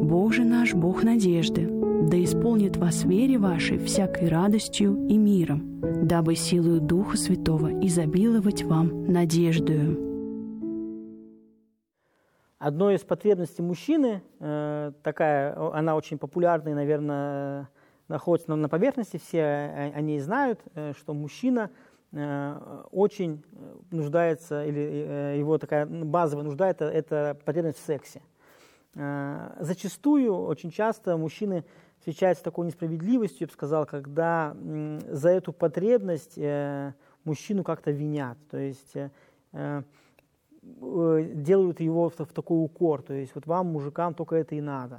Бог же наш, Бог надежды, да исполнит вас в вере вашей всякой радостью и миром, дабы силою Духа Святого изобиловать вам надеждою». Одной из потребностей мужчины, такая, она очень популярная, наверное, находится на поверхности, все о ней знают, что мужчина очень нуждается, или его такая базовая нужда – это потребность в сексе. Зачастую, очень часто мужчины встречаются с такой несправедливостью, я бы сказал, когда за эту потребность мужчину как-то винят, то есть делают его в такой укор, то есть вот вам, мужикам, только это и надо.